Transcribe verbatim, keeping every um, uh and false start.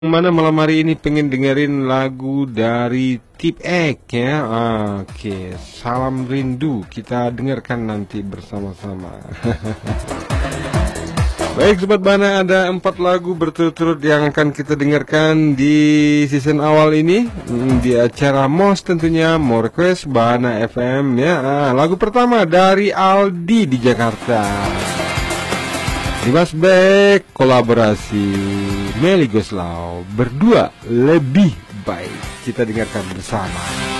Mana malam hari ini pengen dengerin lagu dari Tip X ya. Oke, Salam Rindu kita dengarkan nanti bersama-sama. Baik Sobat Bana, ada empat lagu berturut-turut yang akan kita dengarkan di season awal ini di acara M O S tentunya, More Request Bana F M ya. Ah, lagu pertama dari Aldi di Jakarta, Dimas Beck kolaborasi Melly Goeslaw, Berdua Lebih Baik. Kita dengarkan bersama.